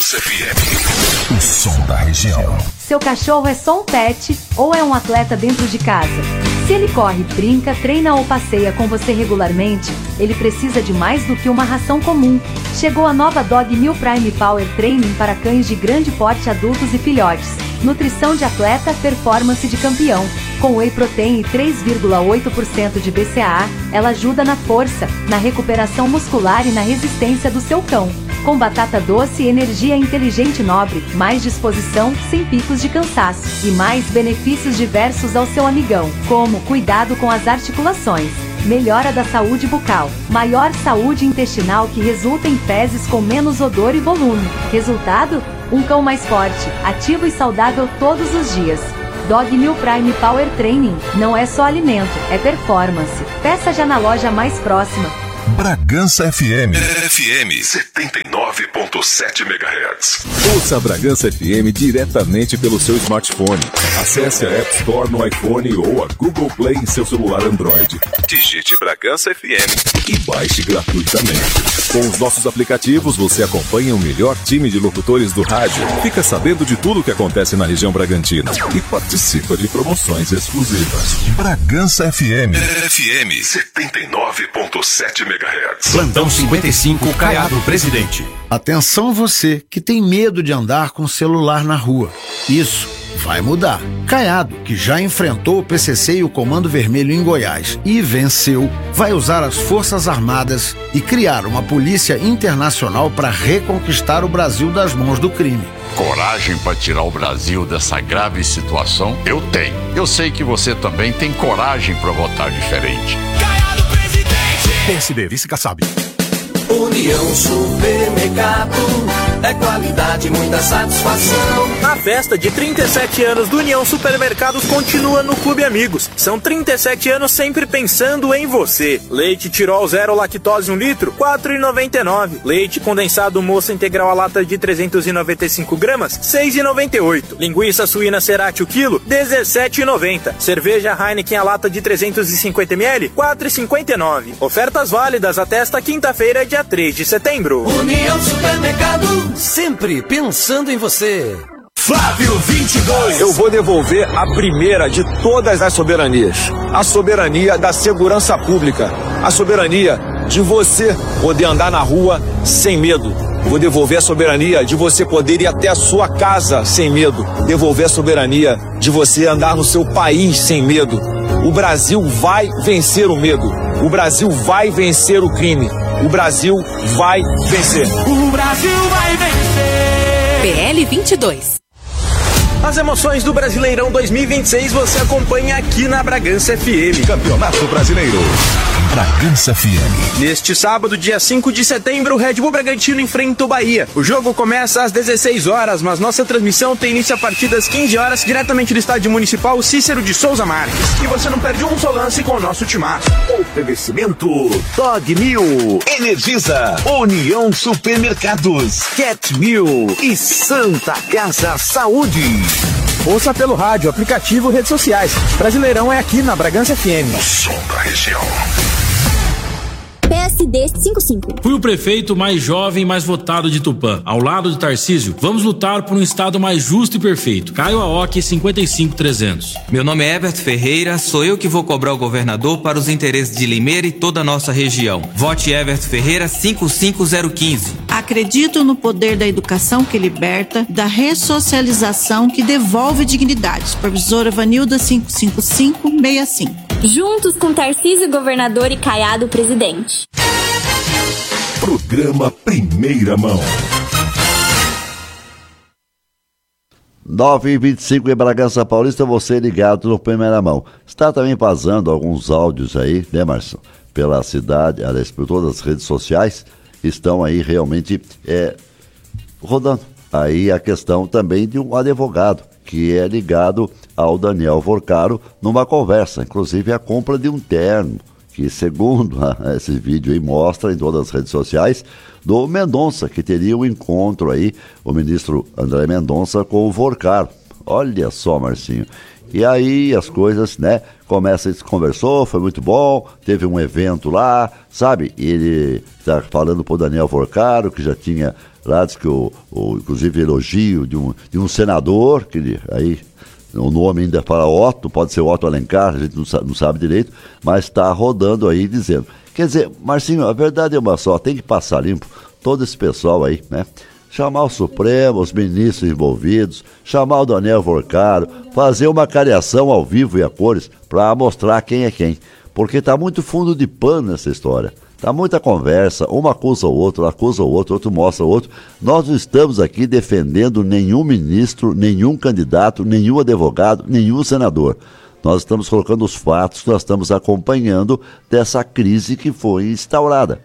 Bragança FM. O som da região. Seu cachorro é só um pet ou é um atleta dentro de casa? Se ele corre, brinca, treina ou passeia com você regularmente, ele precisa de mais do que uma ração comum. Chegou a nova Dog New Prime Power Training para cães de grande porte, adultos e filhotes. Nutrição de atleta, performance de campeão. Com Whey Protein e 3,8% de BCAA, ela ajuda na força, na recuperação muscular e na resistência do seu cão. Com batata doce e energia inteligente nobre, mais disposição, sem picos de cansaço. E mais benefícios diversos ao seu amigão, como cuidado com as articulações, melhora da saúde bucal, maior saúde intestinal que resulta em fezes com menos odor e volume. Resultado? Um cão mais forte, ativo e saudável todos os dias. Dog New Prime Power Training não é só alimento, é performance. Peça já na loja mais próxima. Bragança FM. FM 79.7 MHz. Ouça a Bragança FM diretamente pelo seu smartphone. Acesse a App Store no iPhone ou a Google Play em seu celular Android. Digite Bragança FM e baixe gratuitamente. Com os nossos aplicativos, você acompanha o melhor time de locutores do rádio, fica sabendo de tudo o que acontece na região Bragantina e participa de promoções exclusivas. Bragança FM. FM 79.7 MHz. Plantão 55, Caiado Presidente. Atenção você que tem medo de andar com o celular na rua. Isso vai mudar. Caiado, que já enfrentou o PCC e o Comando Vermelho em Goiás e venceu, vai usar as Forças Armadas e criar uma polícia internacional para reconquistar o Brasil das mãos do crime. Coragem para tirar o Brasil dessa grave situação? Eu tenho. Eu sei que você também tem coragem para votar diferente. Caiado Presidente. PSD, vice-caçabe. União Supermercado, é qualidade e muita satisfação. A festa de 37 anos do União Supermercados continua no Clube Amigos. São 37 anos sempre pensando em você. Leite Tirol 0 lactose 1 litro, R$ 4,99. Leite condensado moça integral a lata de 395 gramas, R$ 6,98. Linguiça suína Cerati o quilo, R$ 17,90. Cerveja Heineken a lata de 350 ml, R$ 4,59. Ofertas válidas até esta quinta-feira, dia 3 de setembro. União Supermercado, sempre pensando em você. Flávio 22. Eu vou devolver a primeira de todas as soberanias. A soberania da segurança pública. A soberania de você poder andar na rua sem medo. Vou devolver a soberania de você poder ir até a sua casa sem medo. Devolver a soberania de você andar no seu país sem medo. O Brasil vai vencer o medo. O Brasil vai vencer o crime. O Brasil vai vencer. O Brasil vai vencer. PL 22. As emoções do Brasileirão 2026 você acompanha aqui na Bragança FM. Campeonato Brasileiro. Bragança FM. Neste sábado, dia 5 de setembro, o Red Bull Bragantino enfrenta o Bahia. O jogo começa às 16 horas, mas nossa transmissão tem início a partir das 15 horas, diretamente do Estádio Municipal Cícero de Souza Marques. E você não perde um só lance com o nosso timaço. Oferecimento Dog New, Energisa, União Supermercados, Cat New e Santa Casa Saúde. Ouça pelo rádio, aplicativo, redes sociais. Brasileirão é aqui na Bragança FM. O som da região. PSD 55. Fui o prefeito mais jovem e mais votado de Tupã. Ao lado de Tarcísio, vamos lutar por um estado mais justo e perfeito. Caio Aoki 55300. Meu nome é Everton Ferreira, sou eu que vou cobrar o governador para os interesses de Limeira e toda a nossa região. Vote Everton Ferreira 55015. Acredito no poder da educação que liberta, da ressocialização que devolve dignidade. Supervisora Vanilda 55565. Juntos com Tarcísio Governador e Caiado Presidente. Programa Primeira Mão. 9h25 em Bragança Paulista, você ligado no Primeira Mão. Está também vazando alguns áudios aí, né, Marção? Pela cidade, aliás, por todas as redes sociais, estão aí realmente rodando. Aí a questão também de um advogado que é ligado ao Daniel Vorcaro numa conversa, inclusive a compra de um terno, que segundo esse vídeo aí mostra em todas as redes sociais, do Mendonça, que teria um encontro aí, o ministro André Mendonça com o Vorcaro. Olha só, Marcinho. E aí as coisas, né, começa, se conversou, foi muito bom, teve um evento lá, sabe? Ele está falando pro Daniel Forcaro, que já tinha lá, diz que inclusive elogio de um senador, que ele, aí o nome ainda fala Otto, pode ser Otto Alencar, a gente não sabe direito, mas está rodando aí dizendo. Quer dizer, Marcinho, a verdade é uma só, tem que passar limpo todo esse pessoal aí, né? Chamar o Supremo, os ministros envolvidos, chamar o Daniel Forcaro, fazer uma cariação ao vivo e a cores para mostrar quem é quem. Porque está muito fundo de pano nessa história. Está muita conversa, um acusa o outro, outro mostra o outro. Nós não estamos aqui defendendo nenhum ministro, nenhum candidato, nenhum advogado, nenhum senador. Nós estamos colocando os fatos, nós estamos acompanhando dessa crise que foi instaurada.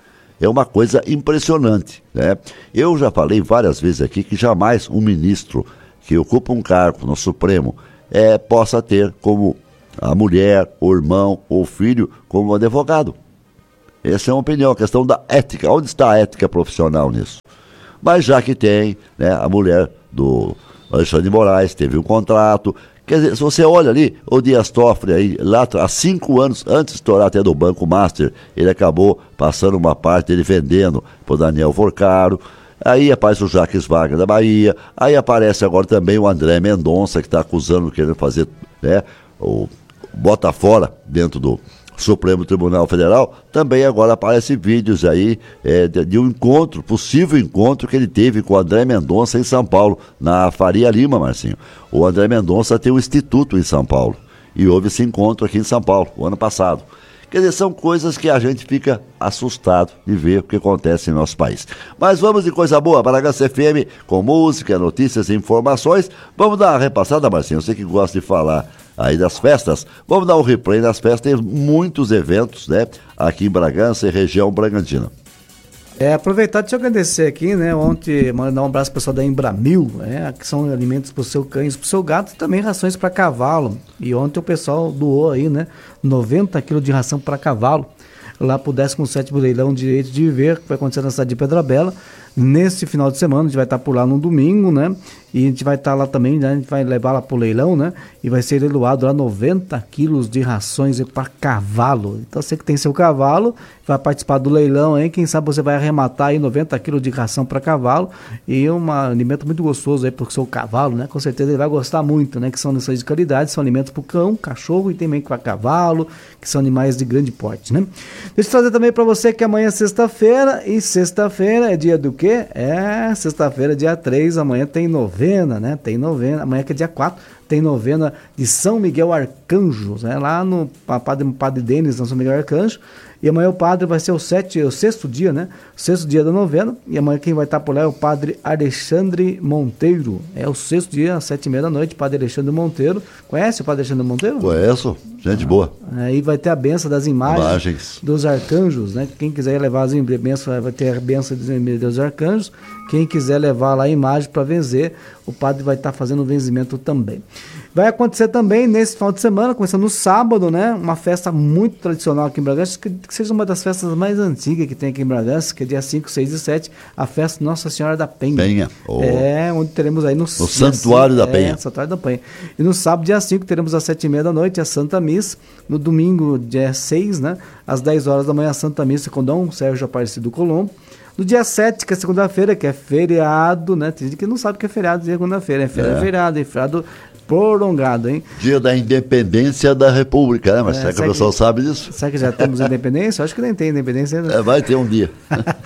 É uma coisa impressionante, né? Eu já falei várias vezes aqui que jamais um ministro que ocupa um cargo no Supremo possa ter como a mulher, o irmão ou o filho como advogado. Essa é uma opinião, a questão da ética. Onde está a ética profissional nisso? Mas já que tem, né, a mulher do Alexandre de Moraes teve um contrato. Quer dizer, se você olha ali, o Dias Toffoli aí, lá há 5 anos, antes de estourar até do Banco Master, ele acabou passando uma parte dele vendendo para o Daniel Forcaro. Aí aparece o Jacques Wagner da Bahia, aí aparece agora também o André Mendonça, que está acusando, querendo fazer, né, o bota fora dentro do Supremo Tribunal Federal. Também agora aparecem vídeos aí de um encontro, possível encontro que ele teve com o André Mendonça em São Paulo, na Faria Lima, Marcinho. O André Mendonça tem um instituto em São Paulo e houve esse encontro aqui em São Paulo, o ano passado. Quer dizer, são coisas que a gente fica assustado de ver o que acontece em nosso país. Mas vamos de coisa boa, Bragança FM, com música, notícias e informações. Vamos dar uma repassada, Marcinho, você que gosta de falar aí das festas. Vamos dar um replay das festas, tem muitos eventos, né, aqui em Bragança e região Bragantina. Aproveitar de te agradecer aqui, né, ontem mandar um abraço pro pessoal da Embramil, que são alimentos pro seu cães, pro seu gato e também rações para cavalo. E ontem o pessoal doou aí, né, 90 quilos de ração para cavalo, lá pro 17º leilão Direito de Viver, que vai acontecer na cidade de Pedra Bela. Nesse final de semana, a gente vai estar por lá no domingo, né? E a gente vai estar lá também, né? A gente vai levar lá pro leilão, né? E vai ser leiloado lá 90 quilos de rações para cavalo. Então você que tem seu cavalo, vai participar do leilão, hein? Quem sabe você vai arrematar aí 90 quilos de ração para cavalo. E um alimento muito gostoso aí pro seu cavalo, né? Com certeza ele vai gostar muito, né? Que são lições de qualidade, são alimentos pro cão, cachorro e também para cavalo, que são animais de grande porte, né? Deixa eu trazer também para você que amanhã é sexta-feira, e sexta-feira é dia do quê? Sexta-feira, dia 3, amanhã tem novena, né? Tem novena, amanhã que é dia 4, tem novena de São Miguel Arcanjo, né? Lá no Padre Denis, no São Miguel Arcanjo. E amanhã o padre vai ser o 6º dia, né? O 6º dia da novena. E amanhã quem vai estar por lá é o padre Alexandre Monteiro. É o 6º dia, às 7h30 da noite, padre Alexandre Monteiro. Conhece o padre Alexandre Monteiro? Conheço, gente boa. Aí vai ter a benção das imagens dos arcanjos, né? Quem quiser levar as bênçãos, vai ter a benção dos arcanjos. Quem quiser levar lá a imagem para benzer, o padre vai estar fazendo o benzimento também. Vai acontecer também nesse final de semana, começando no sábado, né? Uma festa muito tradicional aqui em Bragança, que seja uma das festas mais antigas que tem aqui em Bragança, que é dia 5, 6 e 7, a festa Nossa Senhora da Penha. Onde teremos aí no Santuário da Penha. Santuário da Penha. E no sábado, dia 5, teremos às 7h30 da noite a Santa Missa. No domingo, dia 6, né? Às 10 horas da manhã, a Santa Missa com Dom Sérgio Aparecido Colombo. No dia 7, que é segunda-feira, que é feriado, né? Tem gente que não sabe que é feriado de segunda-feira. É feriado prolongado, hein? Dia da Independência da República, né? Mas será que o pessoal sabe disso? Será que já temos independência? Acho que nem tem independência ainda. Vai ter um dia.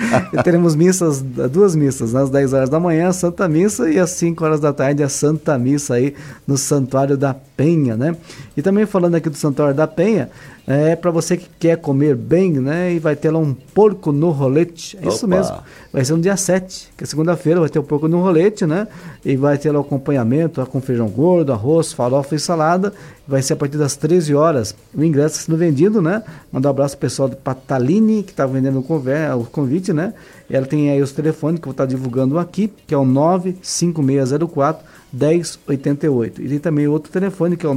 E teremos duas missas, às 10 horas da manhã, a Santa Missa, e às 5 horas da tarde, a Santa Missa aí no Santuário da Penha, né? E também falando aqui do Santuário da Penha, para você que quer comer bem, né? E vai ter lá um porco no rolete. É isso mesmo. Vai ser no dia 7, que é segunda-feira, vai ter o porco no rolete, né? E vai ter lá o acompanhamento com feijão gordo, arroz, farofa e salada. Vai ser a partir das 13 horas. O ingresso sendo vendido, né? Mandar um abraço pro pessoal do Pataline, que tá vendendo o convite, né? Ela tem aí os telefones que eu vou estar divulgando aqui, que é o 95604-1088. E tem também outro telefone, que é o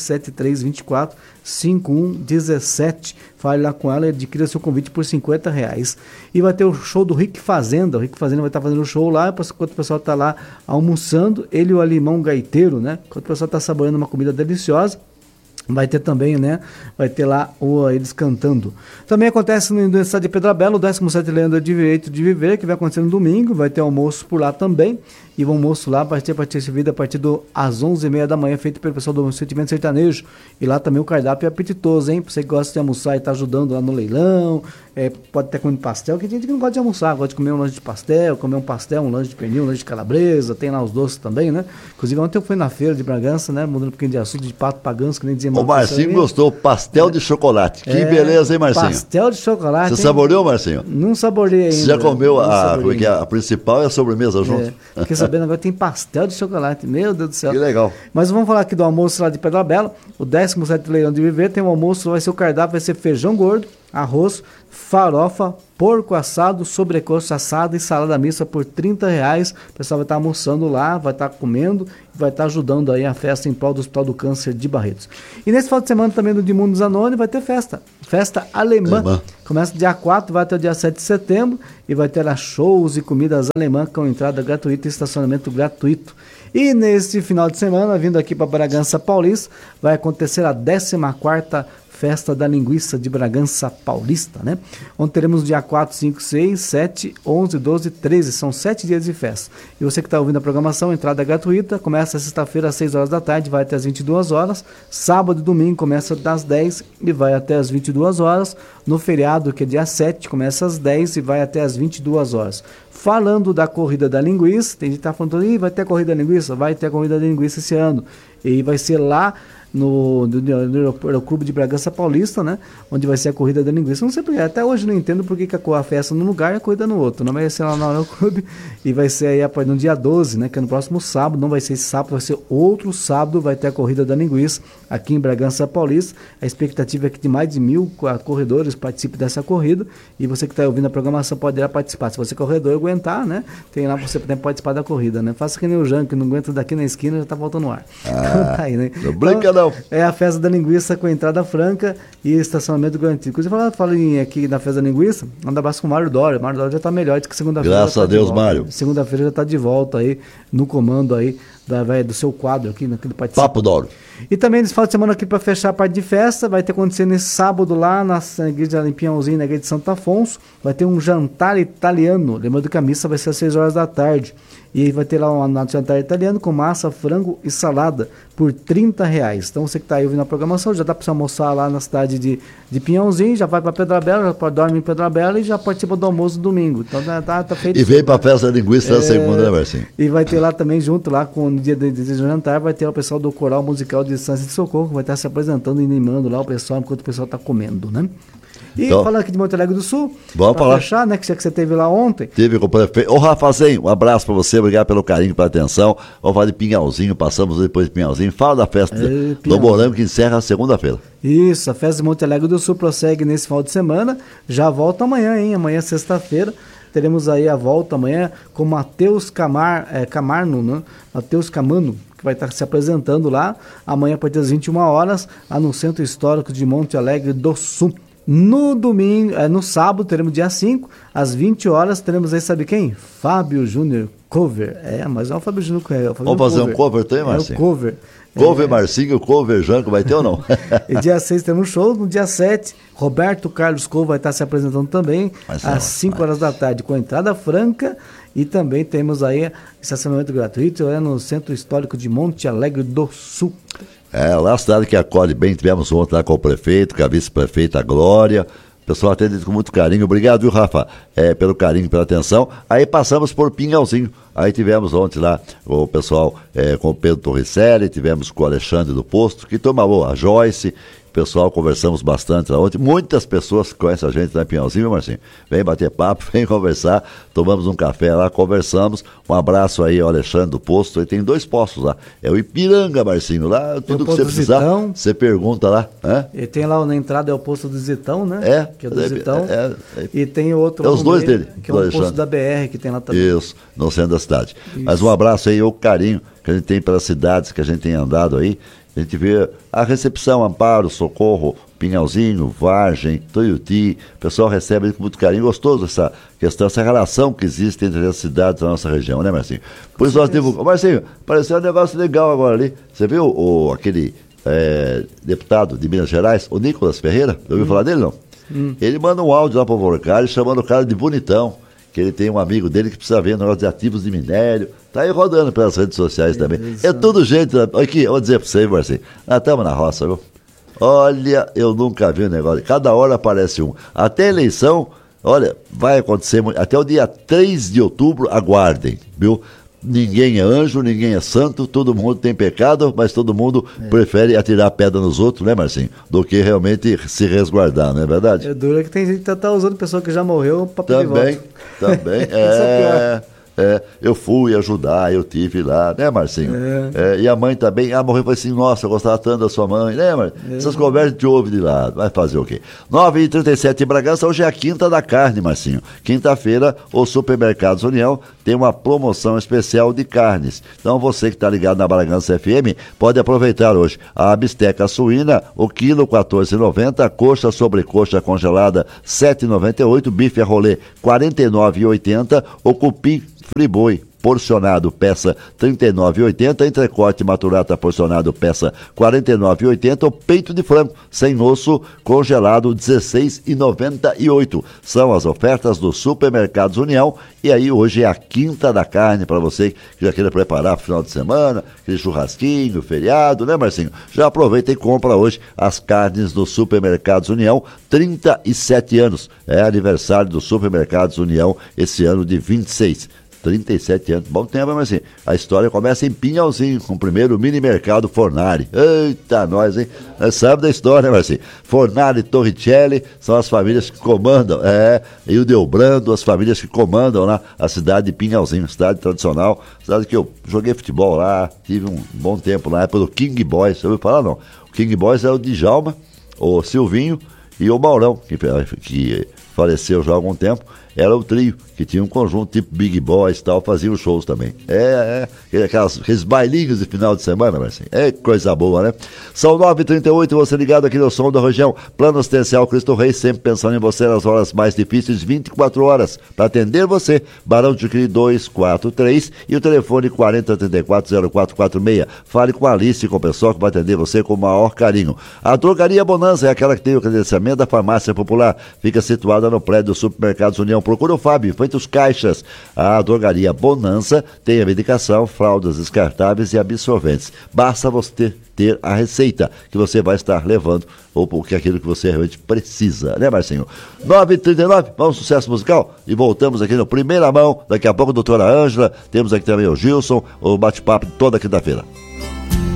97324-5117. Fale lá com ela e adquira seu convite por R$50. E vai ter o show do Rick Fazenda. O Rick Fazenda vai estar fazendo o show lá, enquanto o pessoal está lá almoçando. Ele e o Alemão Gaiteiro, né? Enquanto o pessoal está saboreando uma comida deliciosa. Vai ter também, né? Vai ter lá eles cantando. Também acontece no estado de Pedra Bela, o 17º Leão do Direito de Viver, que vai acontecer no domingo. Vai ter almoço por lá também. E o almoço lá vai ter servido a partir às 11h30 da manhã, feito pelo pessoal do Sentimento Sertanejo. E lá também o cardápio é apetitoso, hein? Pra você que gosta de almoçar e tá ajudando lá no leilão, pode até comer pastel, que tem gente que não gosta de almoçar, gosta de comer um lanche de pastel, um lanche de pernil, um lanche de calabresa, tem lá os doces também, né? Inclusive ontem eu fui na feira de Bragança, né? Mudando um pouquinho de assunto, de pato pra ganso, que nem dizia. O Marcinho gostou, pastel de chocolate. Que beleza, hein, Marcinho? Pastel de chocolate. Você saboreou, Marcinho? Não saboreei ainda. Você já comeu a principal e a sobremesa junto? Fiquei sabendo agora tem pastel de chocolate. Meu Deus do céu. Que legal. Mas vamos falar aqui do almoço lá de Pedra Bela. O 17º Leilão de Viver tem um almoço, vai ser o cardápio, vai ser feijão gordo, arroz, farofa, porco assado, sobrecoxa assada e salada mista por R$30. O pessoal vai estar almoçando lá, vai estar comendo e vai estar ajudando aí a festa em prol do Hospital do Câncer de Barretos. E nesse final de semana também do Edmundo Zanoni vai ter festa alemã. Começa dia 4, vai até o dia 7 de setembro e vai ter lá shows e comidas alemãs com entrada gratuita e estacionamento gratuito. E nesse final de semana, vindo aqui para Bragança Paulista, vai acontecer a 14ª Festa da Linguiça de Bragança Paulista, né? Onde teremos dia 4, 5, 6, 7, 11, 12, 13. São 7 dias de festa. E você que está ouvindo a programação, entrada gratuita, começa sexta-feira às 6 horas da tarde, vai até às 22 horas. Sábado e domingo começa das 10 e vai até às 22 horas. No feriado, que é dia 7, começa às 10 e vai até às 22 horas. Falando da corrida da linguiça, tem gente que está falando, vai ter a corrida da linguiça? Vai ter a corrida da linguiça esse ano. E vai ser lá no Clube de Bragança Paulista, né? Onde vai ser a corrida da linguiça. Não sei porque, até hoje não entendo porque que a festa num lugar e a corrida no outro. Não vai ser lá no clube e vai ser aí no dia 12, né? Que é no próximo sábado. Não vai ser esse sábado, vai ser outro sábado. Vai ter a corrida da linguiça aqui em Bragança Paulista. A expectativa é que de mais de 1.000 corredores participem dessa corrida. E você que está ouvindo a programação poderá participar. Se você corredor aguentar, né? Tem lá para você poder participar da corrida, né? Faça que nem o Jean, que não aguenta daqui na esquina, já tá faltando ar. Aí, né? Então, é a festa da linguiça com entrada franca e estacionamento garantido. Inclusive, falando aqui na festa da linguiça, manda abraço com o Mário Dória. O Mário Dória já está melhor, diz que segunda-feira. Graças a Deus, Mário. Segunda-feira já está de volta aí no comando aí do seu quadro aqui, naquele participa. Papo Dório. E também nesse final de semana aqui para fechar a parte de festa, vai ter acontecendo nesse sábado lá na igreja de Pinhãozinho, na igreja de Santo Afonso, vai ter um jantar italiano. Lembrando que a missa vai ser às 6 horas da tarde. E vai ter lá um jantar italiano com massa, frango e salada por R$30. Então você que está aí ouvindo a programação, já dá para você almoçar lá na cidade de Pinhãozinho, já vai para Pedra Bela, já dorme em Pedra Bela e já participa do almoço domingo. Então tá feito. E vem para a festa da linguiça na segunda, né, Marcinho? E vai ter lá também, junto lá com o dia do jantar, vai ter o pessoal do Coral Musical de Distância de Socorro, que vai estar se apresentando e animando lá o pessoal, enquanto o pessoal está comendo, né? E então, falando aqui de Monte Alegre do Sul, vamos falar. Fechar, né? Que você teve lá ontem. Teve com o prefeito. Ô, Rafazinho, um abraço pra você, obrigado pelo carinho, pela atenção. Vamos falar de Pinhalzinho, passamos depois de Pinhalzinho. Fala da festa do Morango, que encerra segunda-feira. Isso, a festa de Monte Alegre do Sul prossegue nesse final de semana. Já volta amanhã, hein? Amanhã, sexta-feira. Teremos aí a volta amanhã com Matheus Camarno, né? Matheus Camano, que vai estar se apresentando lá. Amanhã, a partir das 21 horas, lá no Centro Histórico de Monte Alegre do Sul. No domingo, no sábado, teremos dia 5, às 20 horas, teremos aí, sabe quem? Fábio Júnior Cover. Mas não é o Fábio Júnior Cover. Vamos fazer um cover também, Marcinho? É o cover. Cover Marcinho, cover Janco, vai ter ou não? E dia 6 temos show, no dia 7, Roberto Carlos Couve vai estar se apresentando também, às 5 horas da tarde, com entrada franca. E também temos aí estacionamento gratuito no Centro Histórico de Monte Alegre do Sul. Lá a cidade que acolhe bem, tivemos ontem lá com o prefeito, com a vice-prefeita Glória, o pessoal atende com muito carinho, obrigado, viu, Rafa, pelo carinho e pela atenção. Aí passamos por Pinhalzinho, aí tivemos ontem lá o pessoal com o Pedro Torricelli, tivemos com o Alexandre do Posto, que tomou a Joyce, pessoal, conversamos bastante lá ontem. Muitas pessoas conhecem a gente lá em Pinhalzinho, viu, Marcinho? Vem bater papo, vem conversar. Tomamos um café lá, conversamos. Um abraço aí ao Alexandre do Posto. Ele tem 2 postos lá. É o Ipiranga, Marcinho. Lá, tudo que você precisar, você pergunta lá. E tem lá na entrada é o posto do Zitão, né? Que é do Zitão. E tem outro. É os 2 dele. Que é o posto da BR que tem lá também. Isso, no centro da cidade. Isso. Mas um abraço aí, o carinho que a gente tem pelas cidades que a gente tem andado aí. A gente vê a recepção, Amparo, Socorro, Pinhalzinho, Vargem, Tuiuti. O pessoal recebe com muito carinho. Gostoso essa questão, essa relação que existe entre as cidades da nossa região, né, Marcinho? Por isso nós divulgamos. Marcinho, apareceu um negócio legal agora ali. Você viu aquele deputado de Minas Gerais, o Nicolas Ferreira? Já ouviu falar dele, não? Ele manda um áudio lá para o Vorcari chamando o cara de bonitão. Que ele tem um amigo dele que precisa ver um negócio de ativos de minério. Tá aí rodando pelas redes sociais também. É tudo gente. Aqui, eu vou dizer pra você, Marcinho. Nós estamos na roça, viu? Olha, eu nunca vi um negócio. Cada hora aparece um. Até a eleição, olha, vai acontecer até o dia 3 de outubro, aguardem, viu? Ninguém é anjo, ninguém é santo, todo mundo tem pecado, mas todo mundo prefere atirar pedra nos outros, né, Marcinho? Do que realmente se resguardar, não é verdade? É duro que tem gente que tá usando pessoa que já morreu pra pedir voto. Também, eu fui ajudar, eu tive lá, né, Marcinho? E a mãe também, morreu, falei assim, nossa, eu gostava tanto da sua mãe, né, Marcinho? Essas conversas de ouve de lado, vai fazer o quê? 9h37 em Bragança, hoje é a quinta da carne, Marcinho. Quinta-feira, o Supermercados União tem uma promoção especial de carnes. Então, você que está ligado na Bragança FM, pode aproveitar hoje a bisteca suína, o quilo R$14,90, coxa sobrecoxa congelada R$7,98, bife a rolê R$49,80, o cupim friboi porcionado, peça R$39,80, entrecote maturata porcionado, peça R$49,80, o peito de frango sem osso congelado R$16,98. São as ofertas do Supermercados União. E aí hoje é a quinta da carne para você que já queira preparar pro final de semana, aquele churrasquinho, feriado, né, Marcinho? Já aproveita e compra hoje as carnes do Supermercados União, 37 anos. É aniversário do Supermercados União esse ano de 26. 37 anos, bom tempo, mas assim, a história começa em Pinhalzinho, com o primeiro mini mercado Fornari. Eita, nós, hein? Nós sabemos da história, mas assim, Fornari e Torricelli são as famílias que comandam, e o Delbrando, as famílias que comandam lá a cidade de Pinhalzinho, cidade tradicional, cidade que eu joguei futebol lá, tive um bom tempo lá, pelo King Boys, você ouviu falar, não? O King Boys é o Djalma, o Silvinho e o Maurão, que faleceu já há algum tempo. Era o trio, que tinha um conjunto tipo Big Boys e tal, faziam shows também. Aqueles bailinhos de final de semana, mas assim, coisa boa, né? São 9h38, você ligado aqui no Som da Região. Plano Assistencial Cristo Rei, sempre pensando em você nas horas mais difíceis, 24 horas, para atender você. Barão de Juqueri 243 e o telefone 4034-0446. Fale com a Alice, com o pessoal que vai atender você com o maior carinho. A Drogaria Bonanza é aquela que tem o credenciamento da Farmácia Popular. Fica situada no prédio do Supermercados União. Procura o Fábio, feito os caixas. A Drogaria Bonanza tem a medicação, fraldas descartáveis e absorventes. Basta você ter a receita que você vai estar levando, ou porque é aquilo que você realmente precisa, né, Marcinho? 9h39, vamos sucesso musical e voltamos aqui no Primeira Mão. Daqui a pouco, a doutora Ângela, temos aqui também o Gilson, o bate-papo toda quinta-feira.